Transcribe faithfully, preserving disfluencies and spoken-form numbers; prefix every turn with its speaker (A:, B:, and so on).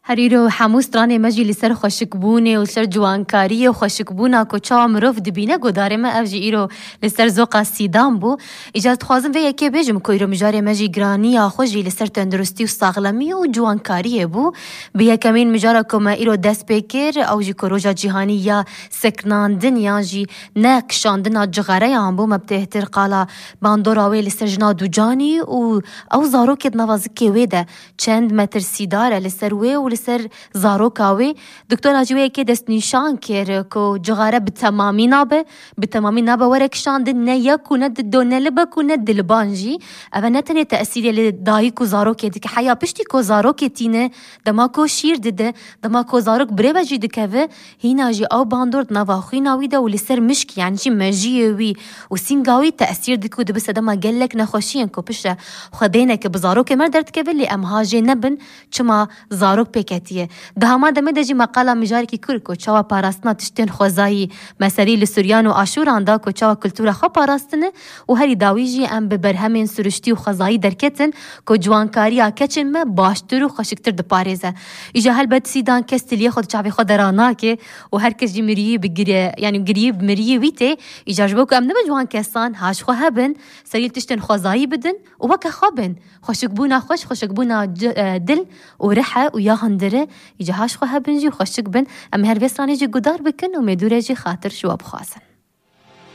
A: هریرو حموس ترانه مجی لسر خوشکبونه و لسر جوانکاری و خوشکبونه که چا مروف دبینه گداره ما افجی ایرو لسر زوقا سیدان بو اجازت خوازم و یکی بیجم که ایرو مجاره مجی گرانی آخوشی لسر تندرستی و ساغلمی و جوانکاری بو بیا کمین مجاره که ما ایرو دست بکر او جی کروجا جهانی یا سکناندن یا جی نکشاندن جغره یا هم بو مبتهتر قالا باندوراوی لسر جنا دو جانی و او زارو کد نوازکی ویده چند متر سیداره لسر وی و سر زاروکاوی دکتر اجوی که دست نشان کر کو جغاره بتمامی نابه بتمامی نابه ورکشاند نه یک نه دو نه لبک نه دلبانجی اول نتنی تأثیری ل دایی کو زاروک دی که حیا پشتی کو زاروک تینه دما کو شیر دده دما کو زاروک بره وجی دکوه هینا جی او باندورد نواخی ناوی ده ولی سر مشک یعنی چی مجیه وی و سینگاوی تأثیر دکو ده بس دما گلک نخوشین کو پشته خدینه که بزاروک مردرد که ولی امهاجی نبن چما زاروک پیکتیه ده هما دمه دجی مقاله مجاری که کل کو چاوا پاراستنا تشتین خوزایی مسری لسوریان و آشوران دا کو چاوا کلتورا خو پاراستنه و هری داویجی ام به برهمین سرشتی و خوزایی درکتن کو جوانکاریا کچن ما باشتر و خوشکتر د پاریزه ایجا هل بد سیدان کستلی خود چاوی خود رانا که و هر کس جی مری بگیره یعنی گریب مری ویته ایجا جبو که ام نبا جوان کسان هاش خو هبن سریل تشتین خوزایی بدن و وک خوابن خوشکبونا خوش خوشکبونا دل و رحه و یا هندره يجهاش خوها بنجي وخشك بن أم هر بيسراني جي قدار بكن وميدوري جي خاطر شواب خاصن